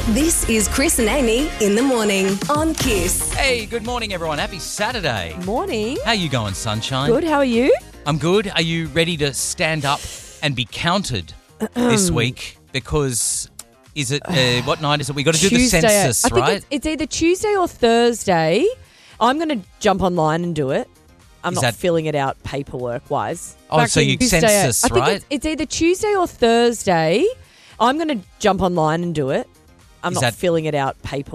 This is Chris and Amy in the morning on Kiss. Hey, good morning, everyone. Happy Saturday. Morning. How you going, sunshine? Good, how are you? I'm good. Are you ready to stand up and be counted this week? Because is it, what night is it? We got to do the Tuesday. census, I think right? it's either Tuesday or Thursday. I'm going to jump online and do it. I'm Is not that- filling it out paperwork-wise. Oh, so you Tuesday, census, I think right? it's either Tuesday or Thursday. I'm going to jump online and do it. I'm Is not that- filling it out paperwork.